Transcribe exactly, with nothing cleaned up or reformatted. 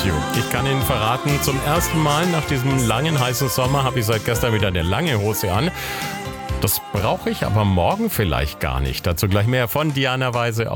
Ich kann Ihnen verraten, zum ersten Mal nach diesem langen, heißen Sommer habe ich seit gestern wieder eine lange Hose an. Das brauche ich aber morgen vielleicht gar nicht. Dazu gleich mehr von Diana Weise.